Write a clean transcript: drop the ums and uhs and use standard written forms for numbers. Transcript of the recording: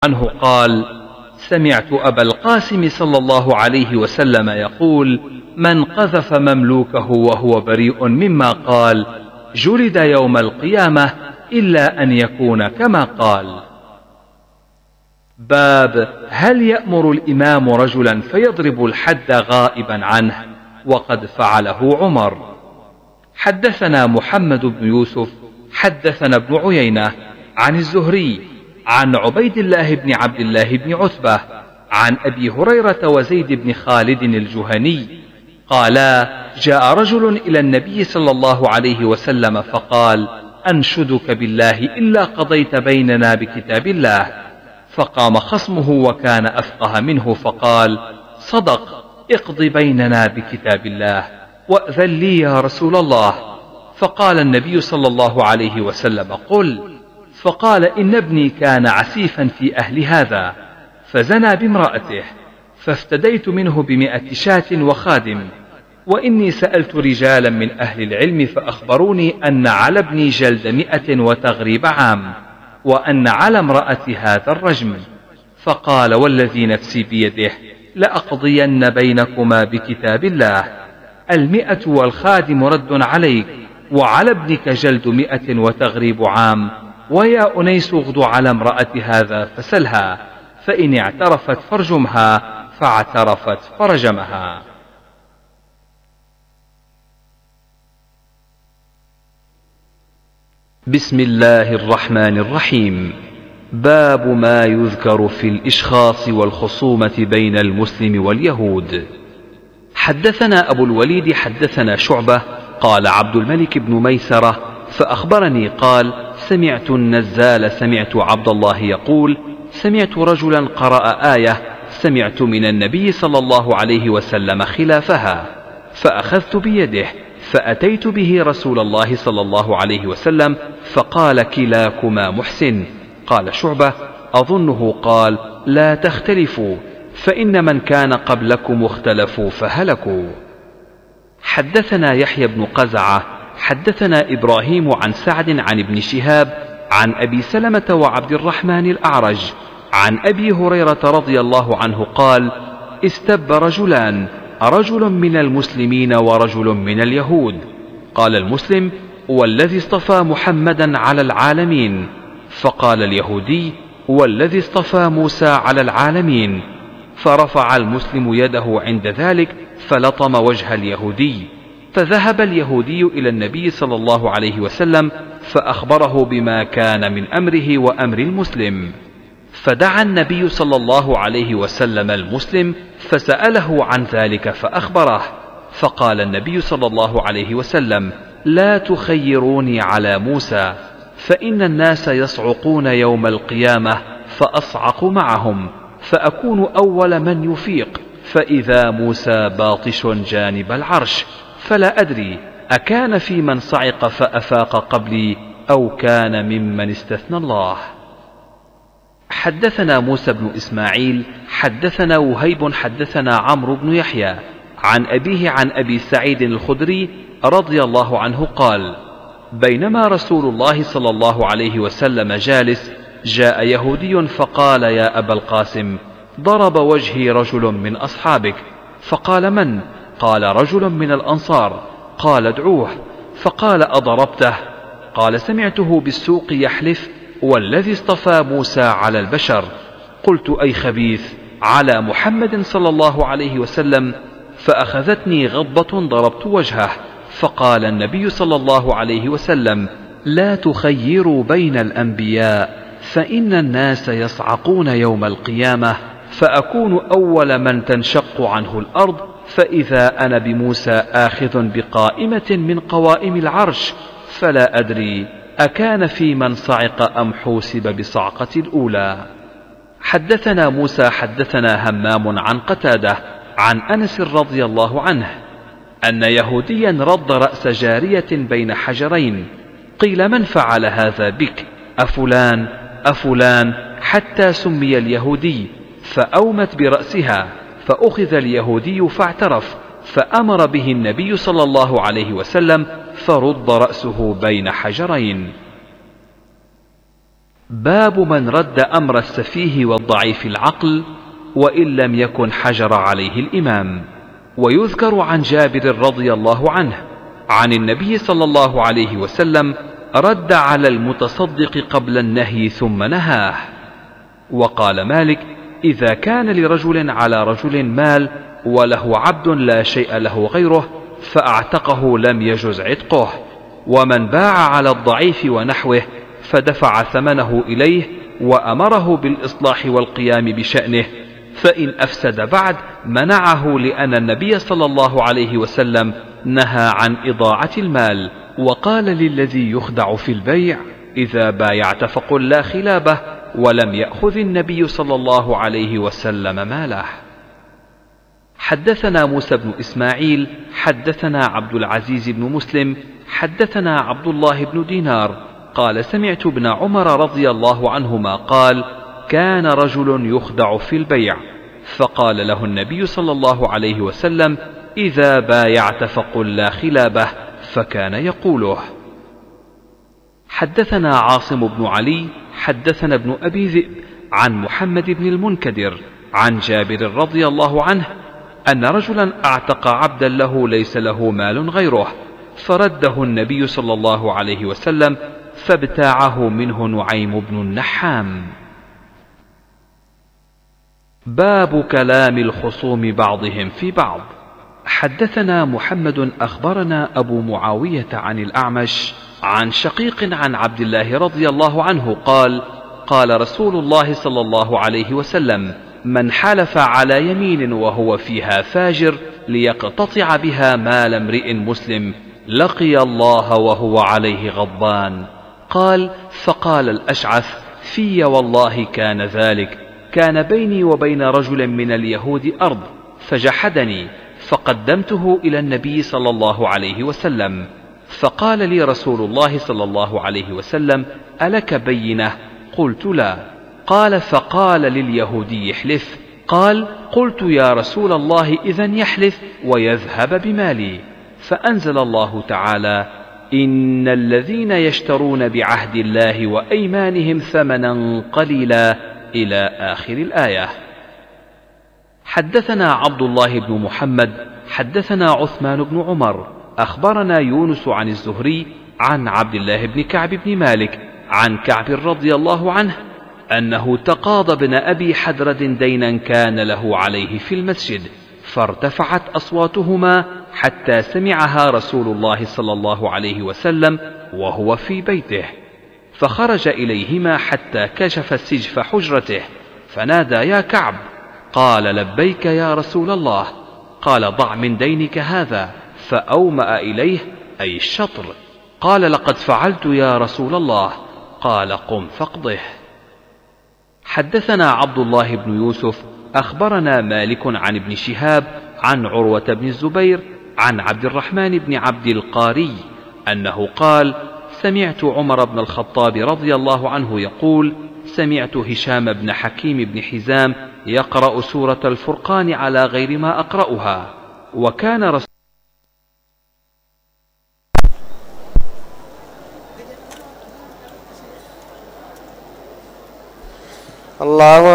عنه قال: سمعت أبا القاسم صلى الله عليه وسلم يقول: من قذف مملوكه وهو بريء مما قال جلد يوم القيامة إلا أن يكون كما قال. باب هل يأمر الإمام رجلا فيضرب الحد غائبا عنه وقد فعله عمر. حدثنا محمد بن يوسف حدثنا ابن عيينة عن الزهري عن عبيد الله بن عبد الله بن عتبة عن أبي هريرة وزيد بن خالد الجهني قالا: جاء رجل إلى النبي صلى الله عليه وسلم فقال: أنشدك بالله إلا قضيت بيننا بكتاب الله. فقام خصمه وكان أفقه منه فقال: صدق، اقض بيننا بكتاب الله وأذن لي يا رسول الله. فقال النبي صلى الله عليه وسلم: قل. فقال: إن ابني كان عسيفا في أهل هذا فزنى بامرأته فافتديت منه ب100 شاة وخادم، وإني سألت رجالا من أهل العلم فأخبروني أن على ابني جلد 100 وتغريب عام، وأن على امرأة هذا الرجم. فقال: والذي نفسي بيده لأقضين بينكما بكتاب الله، 100 والخادم رد عليك، وعلى ابنك جلد 100 وتغريب عام، ويا أنيس اغد على امرأة هذا فسلها، فإن اعترفت فارجمها، فاعترفت فرجمها. بسم الله الرحمن الرحيم. باب ما يذكر في الإشخاص والخصومة بين المسلم واليهود. حدثنا أبو الوليد حدثنا شعبة قال: عبد الملك بن ميسرة فأخبرني قال: سمعت النزال سمعت عبد الله يقول: سمعت رجلا قرأ آية سمعت من النبي صلى الله عليه وسلم خلافها، فأخذت بيده فأتيت به رسول الله صلى الله عليه وسلم فقال: كلاكما محسن. قال شعبة: أظنه قال: لا تختلفوا فإن من كان قبلكم اختلفوا فهلكوا. حدثنا يحيى بن قزعة حدثنا إبراهيم عن سعد عن ابن شهاب عن أبي سلمة وعبد الرحمن الأعرج عن أبي هريرة رضي الله عنه قال: استب رجلان، رجل من المسلمين ورجل من اليهود. قال المسلم: والذي اصطفى محمدا على العالمين. فقال اليهودي: والذي اصطفى موسى على العالمين. فرفع المسلم يده عند ذلك فلطم وجه اليهودي، فذهب اليهودي إلى النبي صلى الله عليه وسلم فأخبره بما كان من أمره وأمر المسلم. فدعا النبي صلى الله عليه وسلم المسلم فسأله عن ذلك فأخبره، فقال النبي صلى الله عليه وسلم: لا تخيروني على موسى، فإن الناس يصعقون يوم القيامة فأصعق معهم، فأكون أول من يفيق، فإذا موسى باطش جانب العرش، فلا أدري أكان في من صعق فأفاق قبلي أو كان ممن استثنى الله. حدثنا موسى بن إسماعيل حدثنا وهيب حدثنا عمرو بن يحيى عن أبيه عن أبي سعيد الخدري رضي الله عنه قال: بينما رسول الله صلى الله عليه وسلم جالس جاء يهودي فقال: يا أبا القاسم، ضرب وجهي رجل من أصحابك. فقال: من؟ قال: رجل من الأنصار. قال: ادعوه. فقال: أضربته؟ قال: سمعته بالسوق يحلف: والذي اصطفى موسى على البشر. قلت: أي خبيث، على محمد صلى الله عليه وسلم. فأخذتني غضبة ضربت وجهه. فقال النبي صلى الله عليه وسلم: لا تخيروا بين الأنبياء، فإن الناس يصعقون يوم القيامة، فأكون أول من تنشق عنه الأرض، فإذا أنا بموسى آخذ بقائمة من قوائم العرش، فلا أدري أكان في من صعق أم حوسب بصعقة الأولى. حدثنا موسى حدثنا همام عن قتادة عن أنس رضي الله عنه أن يهوديا رد رأس جارية بين حجرين. قيل: من فعل هذا بك؟ أفلان أفلان، حتى سمي اليهودي، فأومت برأسها، فأخذ اليهودي فاعترف، فأمر به النبي صلى الله عليه وسلم فرد رأسه بين حجرين. باب من رد أمر السفيه والضعيف العقل وإن لم يكن حجر عليه الإمام. ويذكر عن جابر رضي الله عنه عن النبي صلى الله عليه وسلم رد على المتصدق قبل النهي ثم نهاه. وقال مالك: إذا كان لرجل على رجل مال وله عبد لا شيء له غيره فأعتقه لم يجز عتقه، ومن باع على الضعيف ونحوه فدفع ثمنه إليه وأمره بالإصلاح والقيام بشأنه، فإن أفسد بعد منعه، لأن النبي صلى الله عليه وسلم نهى عن إضاعة المال. وقال للذي يخدع في البيع: إذا بايعت فقل لا خلابه، ولم يأخذ النبي صلى الله عليه وسلم ماله. حدثنا موسى بن إسماعيل حدثنا عبد العزيز بن مسلم حدثنا عبد الله بن دينار قال: سمعت ابن عمر رضي الله عنهما قال: كان رجل يخدع في البيع، فقال له النبي صلى الله عليه وسلم: إذا بايعت فقل لا خلابه، فكان يقوله. حدثنا عاصم بن علي حدثنا ابن أبي ذئب عن محمد بن المنكدر عن جابر رضي الله عنه أن رجلا أعتق عبدا له ليس له مال غيره، فرده النبي صلى الله عليه وسلم، فابتاعه منه نعيم بن النحام. باب كلام الخصوم بعضهم في بعض. حدثنا محمد أخبرنا أبو معاوية عن الأعمش عن شقيق عن عبد الله رضي الله عنه قال: قال رسول الله صلى الله عليه وسلم: من حلف على يمين وهو فيها فاجر ليقتطع بها مال امرئ مسلم لقي الله وهو عليه غضبان. قال: فقال الأشعث: في والله كان ذلك، كان بيني وبين رجل من اليهود أرض فجحدني، فقدمته إلى النبي صلى الله عليه وسلم، فقال لي رسول الله صلى الله عليه وسلم: ألك بينة؟ قلت: لا. قال: فقال لليهودي: احلف. قال: قلت: يا رسول الله إذن يحلف ويذهب بمالي. فأنزل الله تعالى: إن الذين يشترون بعهد الله وأيمانهم ثمنا قليلا إلى آخر الآية. حدثنا عبد الله بن محمد حدثنا عثمان بن عمر أخبرنا يونس عن الزهري عن عبد الله بن كعب بن مالك عن كعب رضي الله عنه أنه تقاضى ابن أبي حدرد دينا كان له عليه في المسجد، فارتفعت أصواتهما حتى سمعها رسول الله صلى الله عليه وسلم وهو في بيته، فخرج إليهما حتى كشف سجف حجرته فنادى: يا كعب. قال: لبيك يا رسول الله. قال: ضع من دينك هذا، فأومأ إليه أي الشطر. قال: لقد فعلت يا رسول الله. قال: قم فاقضه. حدثنا عبد الله بن يوسف أخبرنا مالك عن ابن شهاب عن عروة بن الزبير عن عبد الرحمن بن عبد القاري أنه قال: سمعت عمر بن الخطاب رضي الله عنه يقول: سمعت هشام بن حكيم بن حزام يقرأ سورة الفرقان على غير ما أقرأها، وكان رسول الله